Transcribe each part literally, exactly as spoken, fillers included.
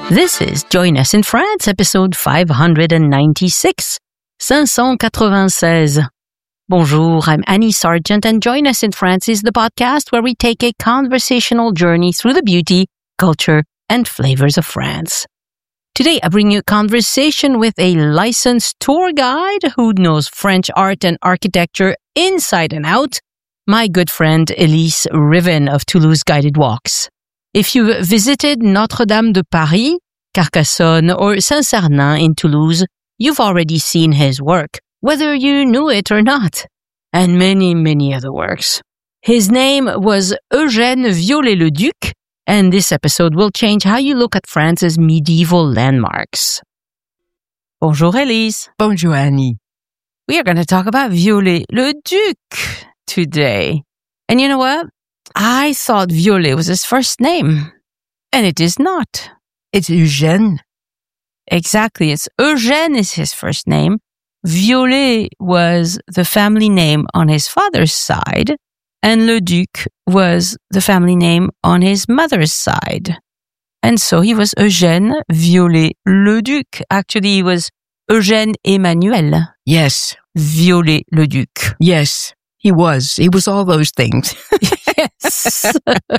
This is Join Us in France, episode five hundred ninety-six, five cent quatre-vingt-seize. Bonjour, I'm Annie Sargent, and Join Us in France is the podcast where we take a conversational journey through the beauty, culture, and flavors of France. Today, I bring you a conversation with a licensed tour guide who knows French art and architecture inside and out, my good friend Elise Riven of Toulouse Guided Walks. If you visited Notre-Dame de Paris, Carcassonne, or Saint-Sernin in Toulouse, you've already seen his work, whether you knew it or not, and many, many other works. His name was Eugène Viollet-le-Duc, and this episode will change how you look at France's medieval landmarks. Bonjour, Elise. Bonjour, Annie. We are going to talk about Viollet-le-Duc today. And you know what? I thought Viollet was his first name, and it is not. It's Eugène. Exactly. It's Eugène is his first name. Viollet was the family name on his father's side, and Le Duc was the family name on his mother's side. And so he was Eugène Viollet-le-Duc. Actually, he was Eugène Emmanuel. Yes. Viollet-le-Duc. Yes. He was. He was all those things. Yes.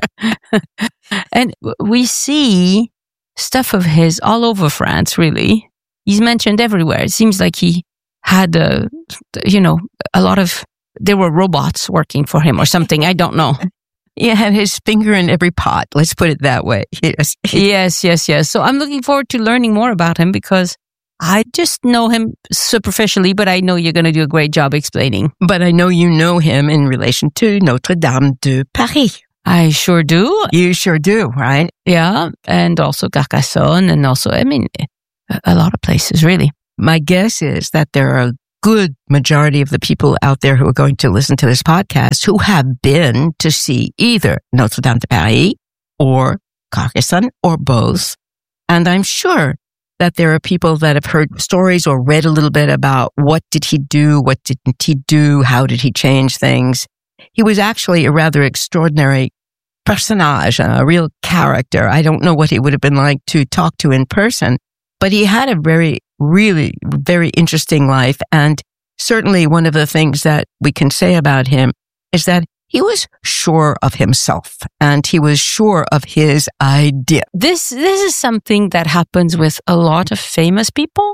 And we see stuff of his all over France, really. He's mentioned everywhere. It seems like he had, uh, you know, a lot of, there were robots working for him or something. I don't know. He had his finger in every pot. Let's put it that way. Yes. Yes, yes, yes. So I'm looking forward to learning more about him because I just know him superficially, but I know you're going to do a great job explaining. But I know you know him in relation to Notre-Dame de Paris. I sure do. You sure do, right? Yeah, and also Carcassonne, and also, I mean, a lot of places, really. My guess is that there are a good majority of the people out there who are going to listen to this podcast who have been to see either Notre-Dame de Paris or Carcassonne or both. And I'm sure that there are people that have heard stories or read a little bit about what did he do, what didn't he do, how did he change things. He was actually a rather extraordinary personnage, a real character. I don't know what he would have been like to talk to in person, but he had a very, really, very interesting life. And certainly one of the things that we can say about him is that he was sure of himself and he was sure of his idea. This, this is something that happens with a lot of famous people,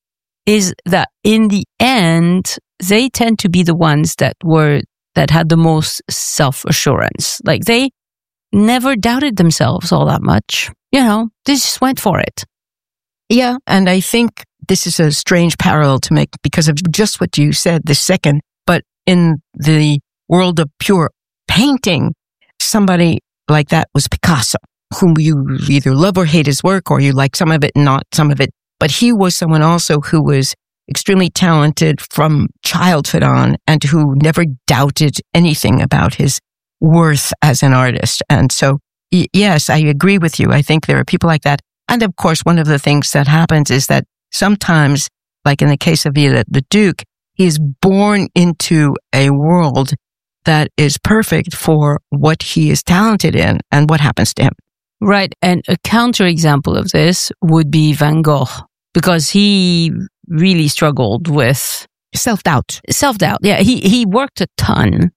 is that in the end, they tend to be the ones that were, that had the most self-assurance. Like they never doubted themselves all that much. You know, they just went for it. Yeah. And I think this is a strange parallel to make because of just what you said this second, but in the world of pure painting, somebody like that was Picasso, whom you either love or hate his work, or you like some of it and not some of it. But he was someone also who was extremely talented from childhood on and who never doubted anything about his worth as an artist. And so, y- yes, I agree with you. I think there are people like that. And of course, one of the things that happens is that sometimes, like in the case of Viollet-le-Duc, he is born into a world that is perfect for what he is talented in and what happens to him. Right. And a counterexample of this would be Van Gogh, because he really struggled with self-doubt. Self-doubt. Yeah. He, he worked a ton,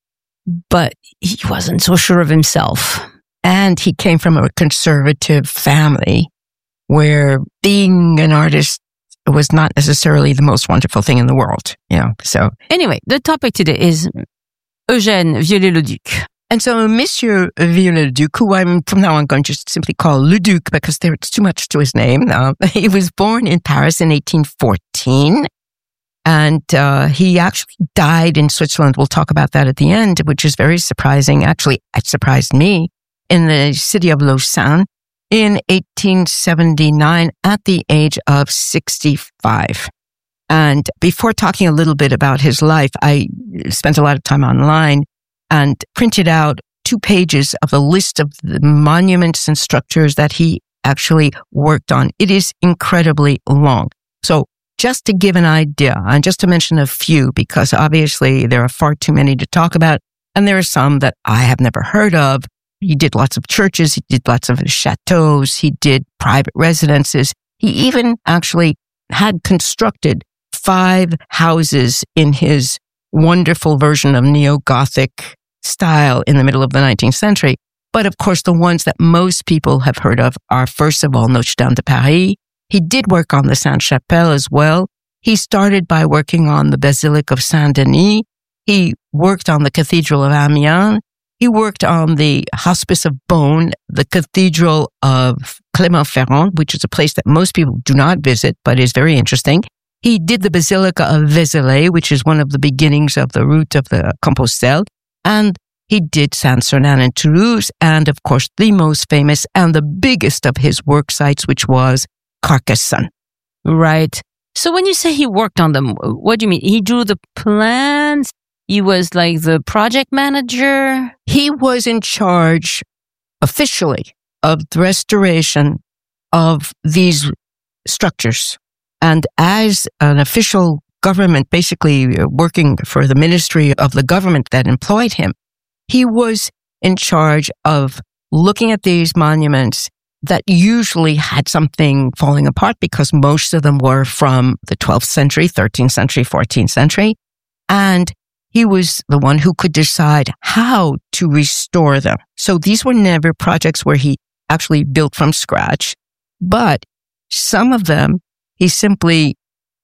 but he wasn't so sure of himself. And he came from a conservative family where being an artist was not necessarily the most wonderful thing in the world. You know, so anyway, the topic today is Eugène Viollet-le-Duc. And so Monsieur Viollet-le-Duc, who I'm from now on going to just simply call Le Duc because there's too much to his name. Uh, he was born in Paris in eighteen fourteen. And uh, he actually died in Switzerland. We'll talk about that at the end, which is very surprising. Actually, it surprised me, in the city of Lausanne in eighteen seventy-nine at the age of sixty-five. And before talking a little bit about his life, I spent a lot of time online and printed out two pages of a list of the monuments and structures that he actually worked on. It is incredibly long. So just to give an idea, and just to mention a few, because obviously there are far too many to talk about, and there are some that I have never heard of. he did lots of churches. He did lots of chateaus. He did private residences. He even actually had constructed five houses in his wonderful version of neo-Gothic style in the middle of the nineteenth century. But of course, the ones that most people have heard of are, first of all, Notre Dame de Paris. He did work on the Sainte-Chapelle as well. He started by working on the Basilica of Saint-Denis. He worked on the Cathedral of Amiens. He worked on the Hospice of Beaune, the Cathedral of Clermont-Ferrand, which is a place that most people do not visit, but is very interesting. He did the Basilica of Vézelay, which is one of the beginnings of the route of the Compostelle. And he did Saint-Sernin in Toulouse, and of course, the most famous and the biggest of his work sites, which was Carcassonne. Right. So when you say he worked on them, what do you mean? He drew the plans? He was like the project manager? He was in charge officially of the restoration of these structures. And as an official government, basically working for the ministry of the government that employed him, he was in charge of looking at these monuments that usually had something falling apart because most of them were from the twelfth century, thirteenth century, fourteenth century. And he was the one who could decide how to restore them. So these were never projects where he actually built from scratch, but some of them he simply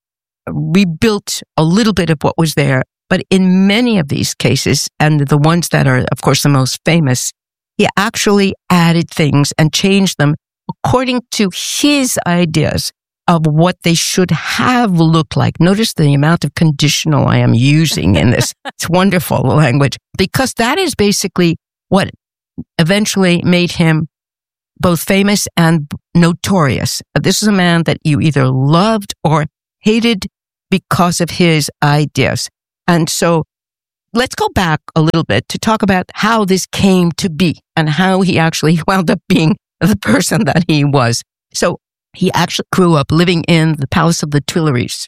rebuilt a little bit of what was there. But in many of these cases, and the ones that are, of course, the most famous, he actually added things and changed them according to his ideas of what they should have looked like. Notice the amount of conditional I am using in this. It's wonderful language, because that is basically what eventually made him both famous and notorious. This is a man that you either loved or hated because of his ideas. And so let's go back a little bit to talk about how this came to be and how he actually wound up being the person that he was. So he actually grew up living in the Palace of the Tuileries.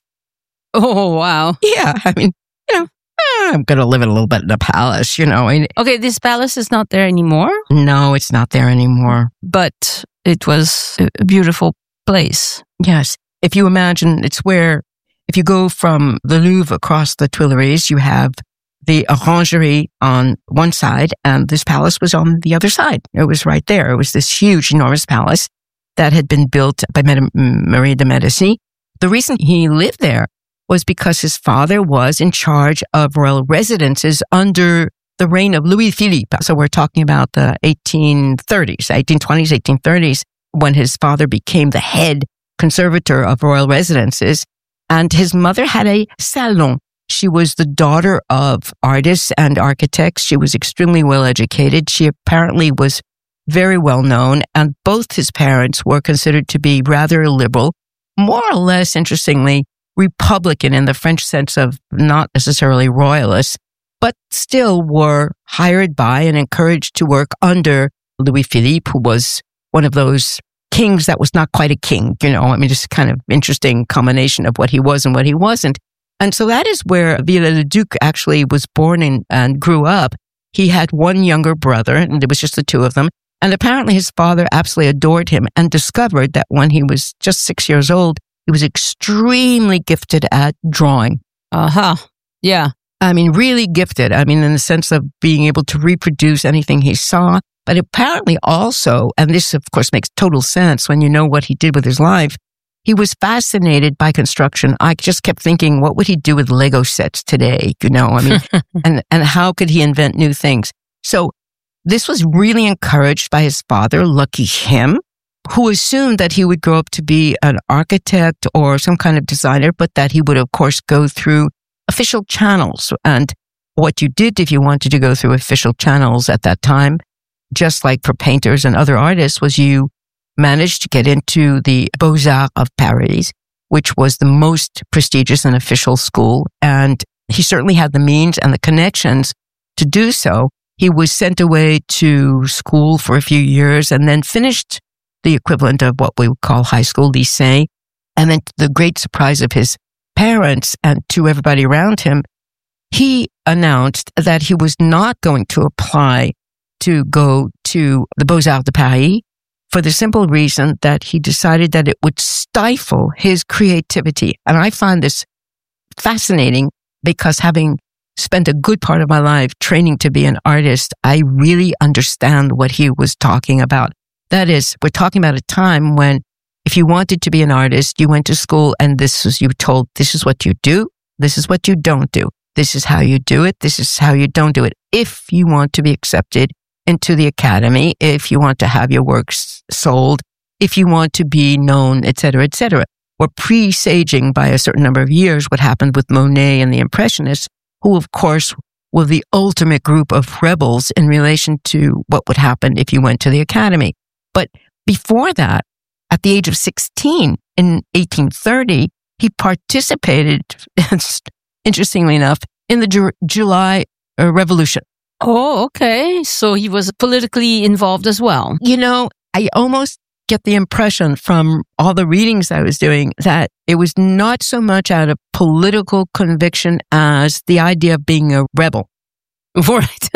Oh, wow. Yeah. I mean, you know, I'm going to live in a little bit in a palace, you know. And okay, this palace is not there anymore? No, it's not there anymore. But it was a beautiful place. Yes. If you imagine, it's where, if you go from the Louvre across the Tuileries, you have the Orangerie on one side, and this palace was on the other side. It was right there. It was this huge, enormous palace that had been built by Madame Marie de Medici. The reason he lived there was because his father was in charge of royal residences under the reign of Louis Philippe. So we're talking about the eighteen thirties, eighteen twenties, eighteen thirties, when his father became the head conservator of royal residences. And his mother had a salon. She was the daughter of artists and architects. She was extremely well educated. She apparently was very well known, and both his parents were considered to be rather liberal, more or less, interestingly, Republican in the French sense of not necessarily royalists, but still were hired by and encouraged to work under Louis Philippe, who was one of those kings that was not quite a king, you know, I mean, just kind of interesting combination of what he was and what he wasn't. And so that is where Viollet-le-Duc actually was born in and grew up. He had one younger brother, and it was just the two of them. And apparently his father absolutely adored him and discovered that when he was just six years old, he was extremely gifted at drawing. Uh-huh. Yeah. I mean, really gifted. I mean, in the sense of being able to reproduce anything he saw. But apparently also, and this of course makes total sense when you know what he did with his life, he was fascinated by construction. I just kept thinking, what would he do with Lego sets today? You know, I mean, and, and how could he invent new things? So this was really encouraged by his father, lucky him, who assumed that he would grow up to be an architect or some kind of designer, but that he would, of course, go through official channels. And what you did if you wanted to go through official channels at that time, just like for painters and other artists, was you managed to get into the Beaux-Arts of Paris, which was the most prestigious and official school. And he certainly had the means and the connections to do so. He was sent away to school for a few years and then finished the equivalent of what we would call high school, lycée. And then to the great surprise of his parents and to everybody around him, he announced that he was not going to apply to go to the Beaux-Arts de Paris for the simple reason that he decided that it would stifle his creativity. And I find this fascinating because having spent a good part of my life training to be an artist, I really understand what he was talking about. That is, we're talking about a time when if you wanted to be an artist, you went to school and this was, you were told, this is what you do, this is what you don't do. This is how you do it, this is how you don't do it. If you want to be accepted into the academy, if you want to have your works sold, if you want to be known, et cetera, et cetera. We're presaging by a certain number of years what happened with Monet and the Impressionists, who of course were the ultimate group of rebels in relation to what would happen if you went to the academy. But before that, at the age of sixteen, in eighteen thirty, he participated, interestingly enough, in the Ju- July uh, Revolution. Oh, okay. So he was politically involved as well. You know, I almost get the impression from all the readings I was doing that it was not so much out of political conviction as the idea of being a rebel. Right.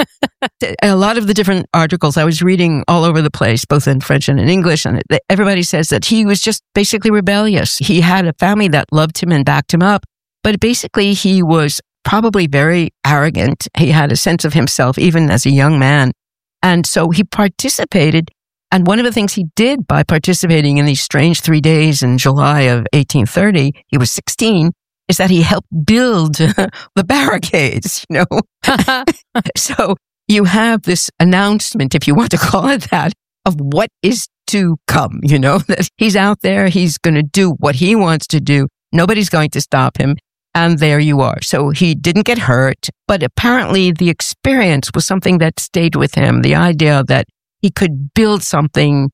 A lot of the different articles I was reading all over the place, both in French and in English, and everybody says that he was just basically rebellious. He had a family that loved him and backed him up, but basically he was probably very arrogant. He had a sense of himself even as a young man. And so he participated. And one of the things he did by participating in these strange three days in July of eighteen thirty, he was sixteen, is that he helped build the barricades, you know. So you have this announcement, if you want to call it that, of what is to come, you know, that he's out there, he's going to do what he wants to do. Nobody's going to stop him. And there you are. So he didn't get hurt, but apparently the experience was something that stayed with him. The idea that he could build something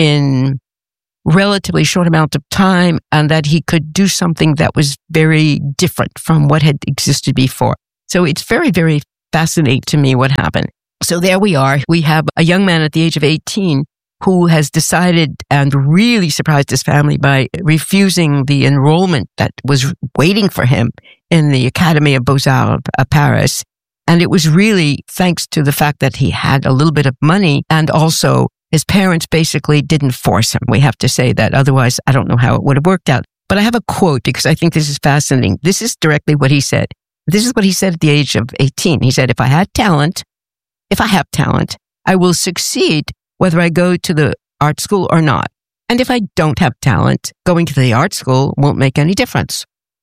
in relatively short amount of time and that he could do something that was very different from what had existed before. So it's very, very fascinating to me what happened. So there we are. We have a young man at the age of eighteen who has decided and really surprised his family by refusing the enrollment that was waiting for him in the Academy of Beaux-Arts of Paris. And it was really thanks to the fact that he had a little bit of money, and also his parents basically didn't force him. We have to say that. Otherwise, I don't know how it would have worked out. But I have a quote because I think this is fascinating. This is directly what he said. This is what he said at the age of eighteen. He said, if I had talent, if I have talent, I will succeed whether I go to the art school or not. And if I don't have talent, going to the art school won't make any difference.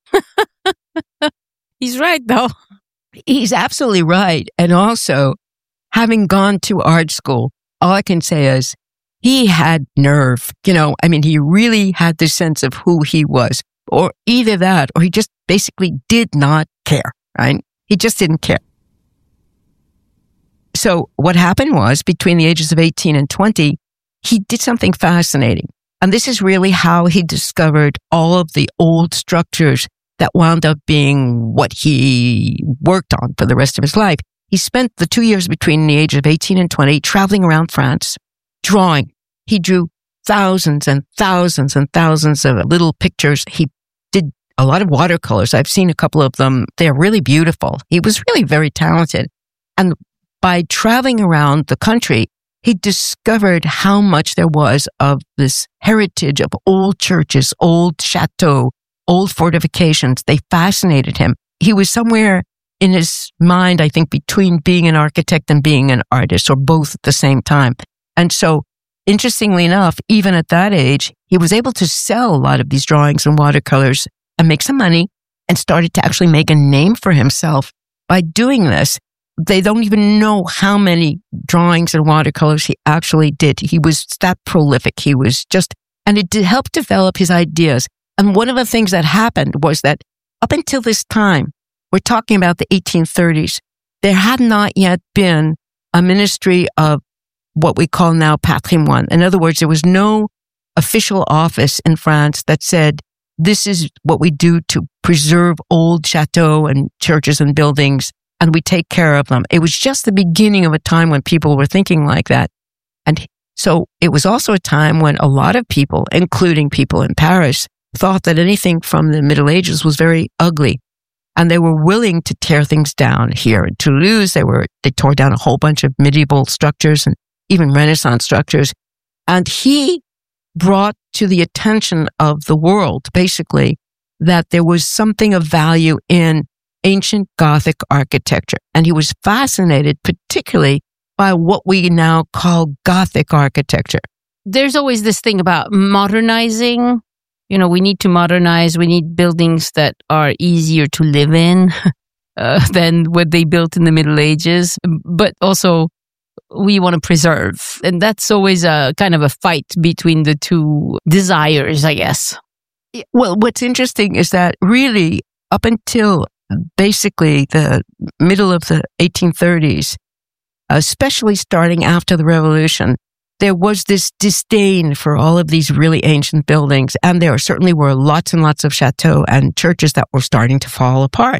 He's right, though. He's absolutely right. And also, having gone to art school, all I can say is he had nerve. You know, I mean, he really had the sense of who he was, or either that, or he just basically did not care, right? He just didn't care. So what happened was between the ages of eighteen and twenty, he did something fascinating. And this is really how he discovered all of the old structures that wound up being what he worked on for the rest of his life. He spent the two years between the age of eighteen and twenty traveling around France, drawing. He drew thousands and thousands and thousands of little pictures. He did a lot of watercolors. I've seen a couple of them. They're really beautiful. He was really very talented. And by traveling around the country, he discovered how much there was of this heritage of old churches, old chateaux, old fortifications. They fascinated him. He was somewhere in his mind, I think, between being an architect and being an artist, or both at the same time. And so, interestingly enough, even at that age, he was able to sell a lot of these drawings and watercolors and make some money, and started to actually make a name for himself by doing this. They don't even know how many drawings and watercolors he actually did. He was that prolific. He was just, and it did help develop his ideas. And one of the things that happened was that up until this time, we're talking about the eighteen thirties, there had not yet been a ministry of what we call now patrimoine. In other words, there was no official office in France that said, this is what we do to preserve old chateaux and churches and buildings, and we take care of them. It was just the beginning of a time when people were thinking like that. And so it was also a time when a lot of people, including people in Paris, thought that anything from the Middle Ages was very ugly. And they were willing to tear things down. Here in Toulouse, they were, they tore down a whole bunch of medieval structures. And even Renaissance structures. And he brought to the attention of the world, basically, that there was something of value in ancient Gothic architecture. And he was fascinated particularly by what we now call Gothic architecture. There's always this thing about modernizing. You know, we need to modernize. We need buildings that are easier to live in uh, than what they built in the Middle Ages. But also, we want to preserve. And that's always a kind of a fight between the two desires, I guess. Well, what's interesting is that really up until basically the middle of the eighteen thirties, especially starting after the Revolution, there was this disdain for all of these really ancient buildings. And there certainly were lots and lots of chateaux and churches that were starting to fall apart.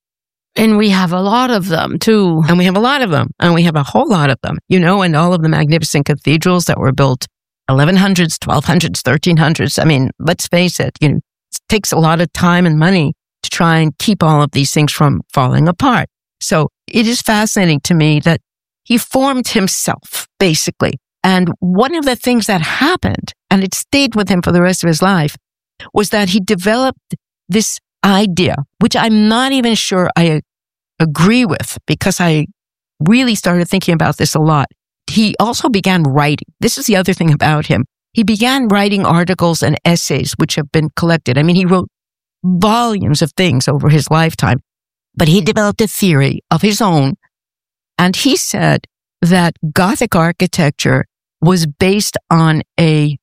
And we have a lot of them, too. And we have a lot of them. And we have a whole lot of them, you know, and all of the magnificent cathedrals that were built eleven hundreds, twelve hundreds, thirteen hundreds. I mean, let's face it, you know, it takes a lot of time and money to try and keep all of these things from falling apart. So it is fascinating to me that he formed himself, basically. And one of the things that happened, and it stayed with him for the rest of his life, was that he developed this idea, which I'm not even sure I agree with, because I really started thinking about this a lot. He also began writing. This is the other thing about him. He began writing articles and essays, which have been collected. I mean, he wrote volumes of things over his lifetime, but he developed a theory of his own. And he said that Gothic architecture was based on a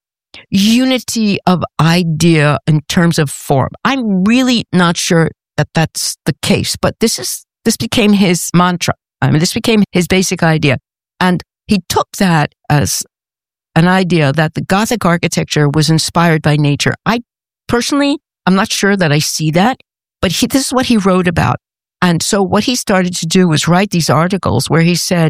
unity of idea in terms of form. I'm really not sure that that's the case, but this is, this became his mantra. I mean, this became his basic idea. And he took that as an idea that the Gothic architecture was inspired by nature. I personally, I'm not sure that I see that, but he, this is what he wrote about. And so what he started to do was write these articles where he said,